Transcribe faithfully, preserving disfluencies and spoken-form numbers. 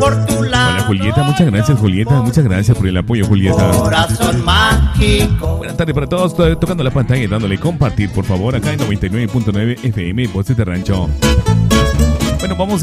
por tu lado. Hola Julieta, muchas gracias Julieta, muchas gracias por el apoyo Julieta. Corazón mágico. Buenas tardes para todos, to- tocando la pantalla y dándole compartir por favor acá en noventa y nueve punto nueve F M Voces de Rancho. Bueno, vamos